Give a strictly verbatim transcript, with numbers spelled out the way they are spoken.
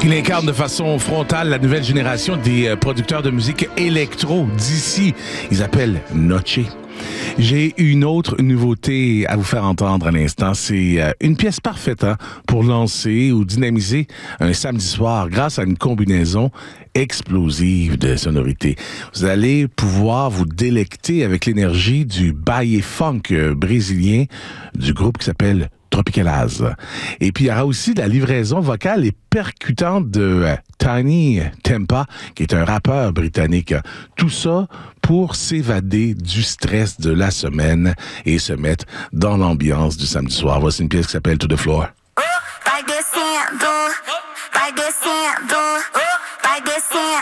Il incarne de façon frontale la nouvelle génération des producteurs de musique électro d'ici. Ils appellent Noche. J'ai une autre nouveauté à vous faire entendre à l'instant. C'est une pièce parfaite hein, pour lancer ou dynamiser un samedi soir grâce à une combinaison explosive de sonorités. Vous allez pouvoir vous délecter avec l'énergie du baile funk brésilien du groupe qui s'appelle Tropicalaz. Et puis, il y aura aussi de la livraison vocale et percutante de Tiny Tempa, qui est un rappeur britannique. Tout ça pour s'évader du stress de la semaine et se mettre dans l'ambiance du samedi soir. Voici une pièce qui s'appelle To the Floor. Vai descendo,